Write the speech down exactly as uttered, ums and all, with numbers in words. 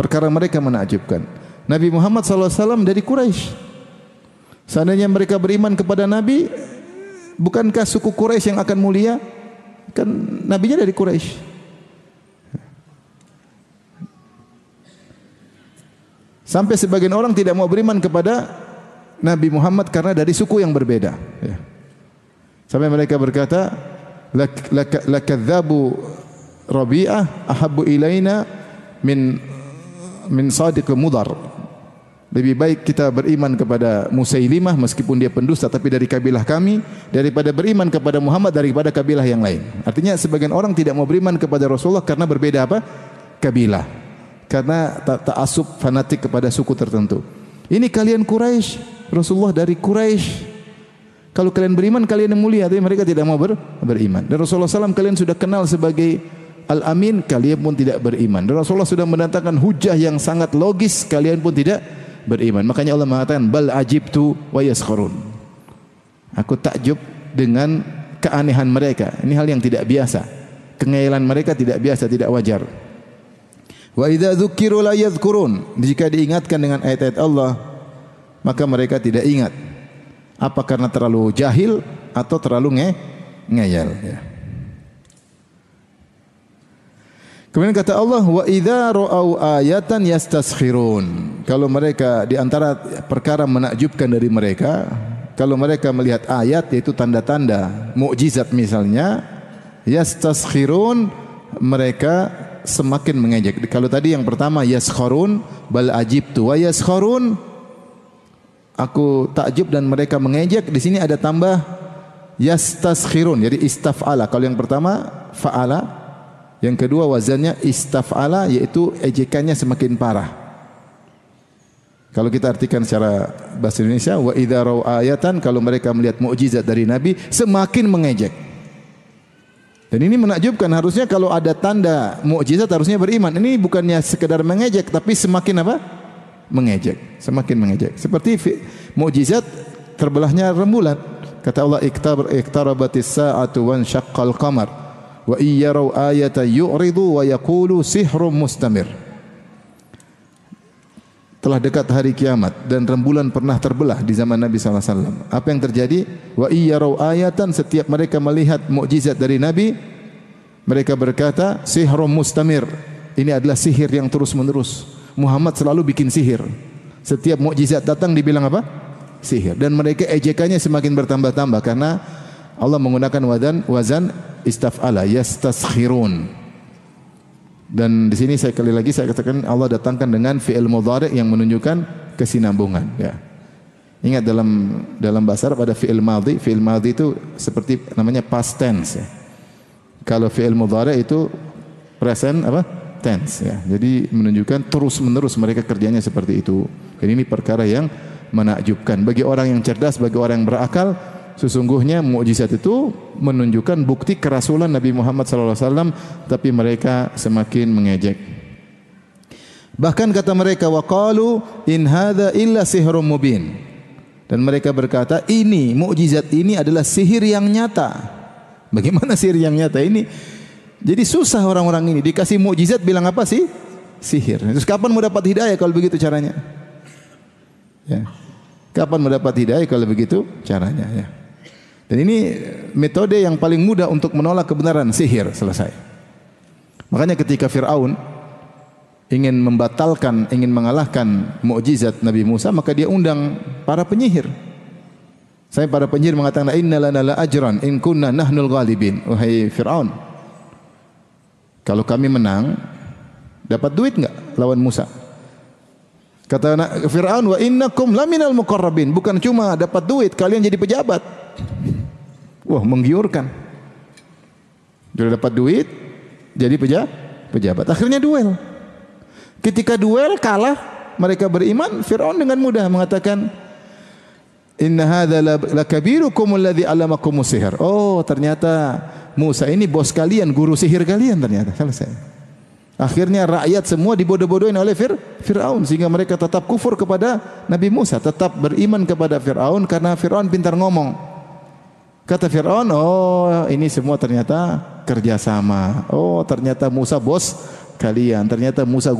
Perkara mereka menakjubkan. Nabi Muhammad sallallahu alaihi wasallam dari Quraisy. Seandainya mereka beriman kepada Nabi, bukankah suku Quraisy yang akan mulia? Kan nabinya dari Quraisy. Sampai sebagian orang tidak mau beriman kepada Nabi Muhammad karena dari suku yang berbeda. Ya. Sampai mereka berkata, lakadzabu Rabi'ah ahabbu ilaina min min Sadiq Mudar. Lebih baik kita beriman kepada Musailimah meskipun dia pendusta tapi dari kabilah kami daripada beriman kepada Muhammad daripada kabilah yang lain. Artinya sebagian orang tidak mau beriman kepada Rasulullah karena berbeda apa? Kabilah. Karena ta'assub fanatik kepada suku tertentu. Ini kalian Quraisy, Rasulullah dari Quraisy. Kalau kalian beriman kalian yang mulia, tapi mereka tidak mau ber, beriman. Dan Rasulullah sallallahu alaihi wasallam kalian sudah kenal sebagai Al-Amin, kalian pun tidak beriman. Dan Rasulullah sudah mendatangkan hujah yang sangat logis, kalian pun tidak beriman. Makanya Allah mengatakan bal ajibtu wa yaskharun. Aku takjub dengan keanehan mereka. Ini hal yang tidak biasa. Kengeyalan mereka tidak biasa, tidak wajar. Wa idza dzukiru la yadhkurun. Jika diingatkan dengan ayat-ayat Allah, maka mereka tidak ingat. Apa karena terlalu jahil atau terlalu nge ngeyel ya. Kemudian kata Allah, wa idza ra'au ayatan yastaskhirun. Kalau mereka di antara perkara menakjubkan dari mereka, kalau mereka melihat ayat yaitu tanda-tanda mukjizat misalnya, yastaskhirun, mereka semakin mengejek. Kalau tadi yang pertama yaskharun, bal ajibtu wa yaskharun, aku takjub dan mereka mengejek. Di sini ada tambah yastaskhirun, jadi istaf'ala. Kalau yang pertama fa'ala, yang kedua wazannya istaf'ala, yaitu ejekannya semakin parah. Kalau kita artikan secara bahasa Indonesia, wa idza ra'au ayatan, kalau mereka melihat mukjizat dari Nabi semakin mengejek. Dan ini menakjubkan, harusnya kalau ada tanda mukjizat harusnya beriman. Ini bukannya sekedar mengejek tapi semakin apa? Mengejek, semakin mengejek. Seperti mukjizat terbelahnya rembulan. Kata Allah, iqtarabatis sa'atu wan syaqqal qamar wa iyyarau ayatan yu'ridu wa yaqulu sihrun mustamir. Telah dekat hari kiamat dan rembulan pernah terbelah di zaman Nabi sallallahu alaihi wasallam. Apa yang terjadi? Wa iyyarau ayatan, setiap mereka melihat mukjizat dari Nabi, mereka berkata sihrun mustamir. Ini adalah sihir yang terus-menerus. Muhammad selalu bikin sihir. Setiap mukjizat datang dibilang apa? Sihir. Dan mereka ejekannya semakin bertambah-tambah karena Allah menggunakan wazan wazan istaf'ala, yastaskhirun. Dan di sini saya kali lagi saya katakan Allah datangkan dengan fi'il mudhari' yang menunjukkan kesinambungan ya. Ingat dalam dalam bahasa Arab ada fi'il madhi, fi'il madhi itu seperti namanya past tense ya. Kalau fi'il mudhari' itu present apa? Tense ya. Jadi menunjukkan terus-menerus mereka kerjanya seperti itu. Dan ini perkara yang menakjubkan bagi orang yang cerdas, bagi orang yang berakal. Sesungguhnya mukjizat itu menunjukkan bukti kerasulan Nabi Muhammad sallallahu alaihi wasallam, tapi mereka semakin mengejek. Bahkan kata mereka, waqalu in hadza illa sihrun mubin. Dan mereka berkata, ini mukjizat ini adalah sihir yang nyata. Bagaimana sihir yang nyata ini? Jadi susah orang-orang ini dikasih mukjizat bilang apa sih? Sihir. Terus kapan mau dapat hidayah kalau begitu caranya? Ya. Kapan mendapat hidayah kalau begitu caranya ya. Dan ini metode yang paling mudah untuk menolak kebenaran, sihir, selesai. Makanya ketika Fir'aun ingin membatalkan, ingin mengalahkan mukjizat Nabi Musa, maka dia undang para penyihir. Saya para penyihir mengatakan, inna lana la ajran in kunna nahnul ghalibin. Wahai Fir'aun, kalau kami menang, dapat duit enggak lawan Musa? Kata Fir'aun, wa innakum laminal muqarrabin. Bukan cuma dapat duit, kalian jadi pejabat. Wah, menggiurkan. Sudah dapat duit, jadi peja, pejabat. Akhirnya duel. Ketika duel kalah, mereka beriman. Fir'aun dengan mudah mengatakan, inna hadza lakabirukum alladzi 'allamakumus sihr. Oh, ternyata Musa ini bos kalian, guru sihir kalian ternyata. Selesai. Akhirnya rakyat semua dibodoh-bodohin oleh Fir Fir'aun sehingga mereka tetap kufur kepada Nabi Musa, tetap beriman kepada Fir'aun karena Fir'aun pintar ngomong. Kata Fir'aun, oh ini semua ternyata kerjasama. Oh ternyata Musa bos kalian, ternyata Musa